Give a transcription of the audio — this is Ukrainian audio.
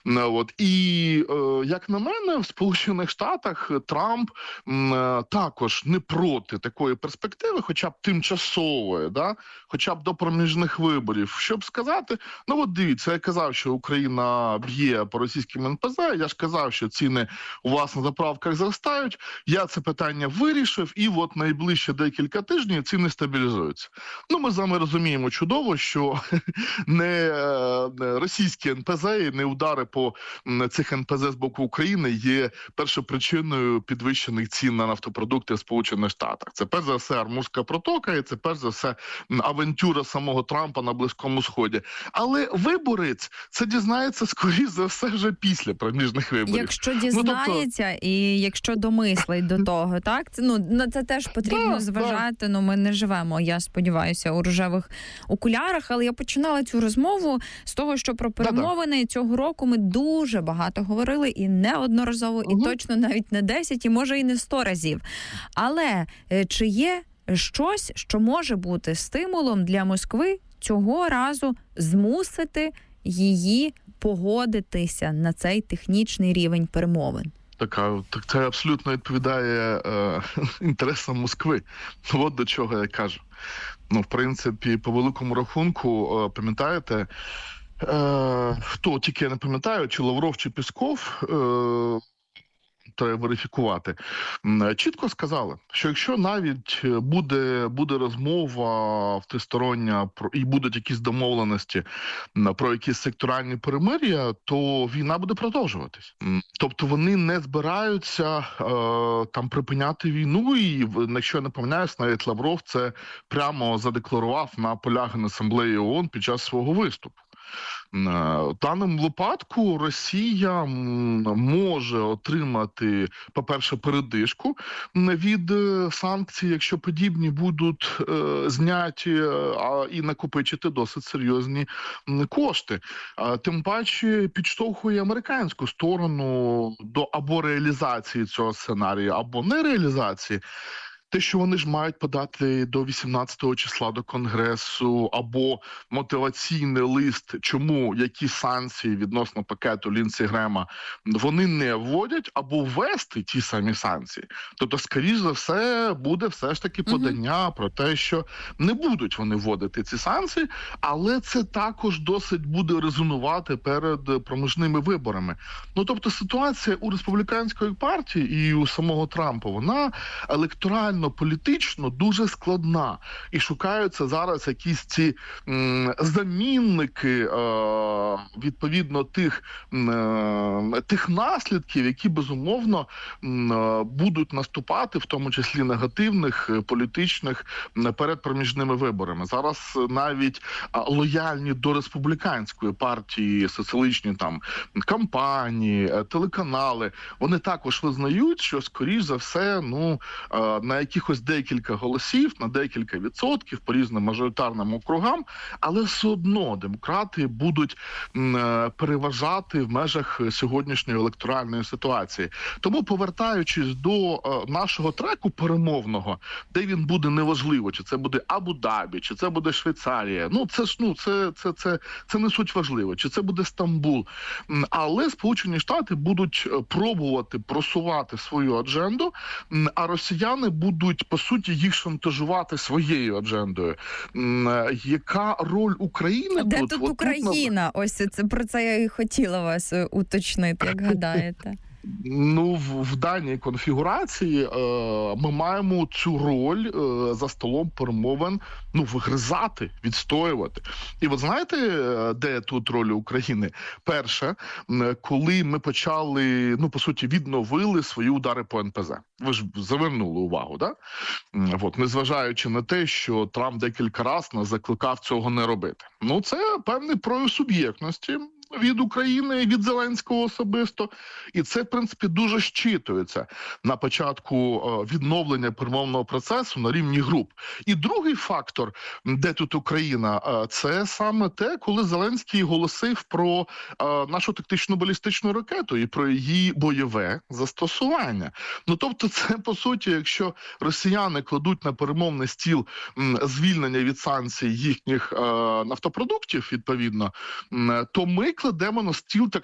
І, як на мене, в Сполучених Штатах Трамп також не проти такої перспективи, хоча б тимчасової, хоча б до проміжних виборів. Щоб сказати, дивіться, я казав, що Україна б'є по російським НПЗ, я ж казав, що ціни у вас на заправках зростають, я це питання вирішив, і найближче декілька тижнів ціни стабілізуються. Ми з вами розуміємо чудово, що не російські НПЗ і не удари по цих НПЗ з боку України є першопричиною підвищених цін на нафтопродукти в Сполучених Штатах. Це перш за все Ормузька протока і це перш за все авантюра самого Трампа на Близькому Сході. Але виборець це дізнається, скоріш за все, вже після проміжних виборів. Якщо дізнається і якщо домислить до того, так? На це теж потрібно зважати. Ми не живемо, я сподіваюся, у рожевих окулярах, але я починала цю розмову з того, що про перемовини цього року ми дуже багато говорили і неодноразово, і точно навіть не 10, і може і не 100 разів. Але чи є щось, що може бути стимулом для Москви цього разу змусити її погодитися на цей технічний рівень перемовин? Так це абсолютно відповідає інтересам Москви. От до чого я кажу. В принципі, по великому рахунку, пам'ятаєте, хто тільки я не пам'ятаю, чи Лавров, чи Пісков, треба верифікувати, чітко сказали, що якщо навіть буде розмова тристороння і будуть якісь домовленості про якісь секторальні перемир'я, то війна буде продовжуватись. Тобто вони не збираються там припиняти війну, і якщо я не помиляюсь, навіть Лавров це прямо задекларував на полях Генасамблеї ООН під час свого виступу. В даному випадку Росія може отримати, по-перше, передишку від санкцій, якщо подібні будуть зняті, і накопичити досить серйозні кошти. Тим паче підштовхує американську сторону до або реалізації цього сценарію, або нереалізації. Те, що вони ж мають подати до 18-го числа до Конгресу, або мотиваційний лист, чому які санкції відносно пакету Ліндсі Грема вони не вводять, або ввести ті самі санкції. Тобто, скоріш за все, буде все ж таки подання про те, що не будуть вони вводити ці санкції, але це також досить буде резонувати перед проміжними виборами. Тобто, ситуація у республіканської партії і у самого Трампа, вона політично дуже складна. І шукаються зараз якісь ці замінники, відповідно, тих наслідків, які, безумовно, будуть наступати, в тому числі негативних, політичних, перед проміжними виборами. Зараз навіть лояльні до республіканської партії соціалістичні там кампанії, телеканали, вони також визнають, що, скоріш за все, на якихось декілька голосів, на декілька відсотків по різним мажоритарним округам, але все одно демократи будуть переважати в межах сьогоднішньої електоральної ситуації. Тому, повертаючись до нашого треку перемовного, де він буде неважливо, чи це буде Абу-Дабі, чи це буде Швейцарія, це не суть важливо, чи це буде Стамбул. Але Сполучені Штати будуть пробувати просувати свою адженду, а росіяни будуть, по суті, їх шантажувати своєю аджендою. Яка роль України тут? Де тут Україна? Ось про це я і хотіла вас уточнити, як гадаєте. В даній конфігурації ми маємо цю роль за столом перемовин вигризати, відстоювати. І ви знаєте, де тут роль України? Перше, коли ми почали, по суті, відновили свої удари по НПЗ. Ви ж звернули увагу, да? Незважаючи на те, що Трамп декілька разів нас закликав цього не робити. Це певний прояв суб'єктності від України, від Зеленського особисто. І це, в принципі, дуже щитується на початку відновлення перемовного процесу на рівні груп. І другий фактор, де тут Україна, це саме те, коли Зеленський голосив про нашу тактичну балістичну ракету і про її бойове застосування. Тобто це, по суті, якщо росіяни кладуть на перемовний стіл звільнення від санкцій їхніх нафтопродуктів, відповідно, то ми кладемо на стіл